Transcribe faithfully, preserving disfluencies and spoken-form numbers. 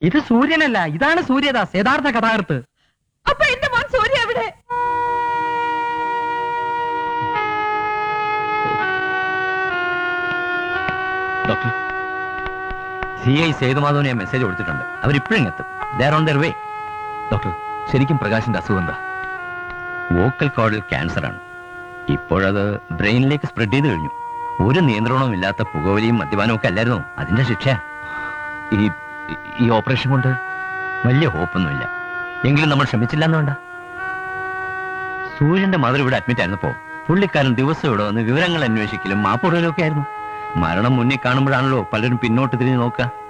ഇത് സൂര്യനല്ല, ഇതാണ് സൂര്യദാസ്, യഥാർത്ഥ കഥാകൃത്ത്. അപ്പൊ എന്റെ മോൻ സൂര്യ എവിടെ? ഡോക്ടർ, സി ഐ സേതുമാധവന് ഞാൻ മെസ്സേജ് കൊടുത്തിട്ടുണ്ട്. അവരിപ്പോഴും എത്തും. They are on their way. Doctor, ശരിക്കും പ്രകാശിന്റെ അസുഖം എന്താ? വോക്കൽ കോഡിൽ ക്യാൻസർ ആണ്. ഇപ്പോഴത് ബ്രെയിനിലേക്ക് സ്പ്രെഡ് ചെയ്ത് കഴിഞ്ഞു. ഒരു നിയന്ത്രണവും ഇല്ലാത്ത പുകവലിയും മദ്യപാനവും ഒക്കെ അല്ലായിരുന്നു അതിന്റെ ശിക്ഷ. ഈ ഈ ഓപ്പറേഷൻ കൊണ്ട് വലിയ ഹോപ്പൊന്നുമില്ല. എങ്കിലും നമ്മൾ ശ്രമിച്ചില്ല എന്ന് വേണ്ട. സൂര്യന്റെ മദർ ഇവിടെ അഡ്മിറ്റ് ആയിരുന്നപ്പോ പുള്ളിക്കാരൻ ദിവസം ഇവിടെ വന്ന് വിവരങ്ങൾ അന്വേഷിക്കലും മാപ്പുറയിലും ഒക്കെ ആയിരുന്നു. മരണം മുന്നിൽ കാണുമ്പോഴാണല്ലോ പലരും പിന്നോട്ട് തിരിഞ്ഞ് നോക്കുക.